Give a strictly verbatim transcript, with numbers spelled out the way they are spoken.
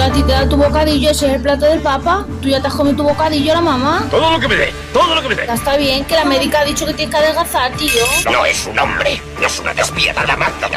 a ti te da tu bocadillo, ese es el plato del papa. Tú ya te has comido tu bocadillo, la mamá. Todo lo que me dé, todo lo que me dé. Ya está bien, que la médica ha dicho que tienes que adelgazar, tío. No es un hombre, no es una despierta la máquina.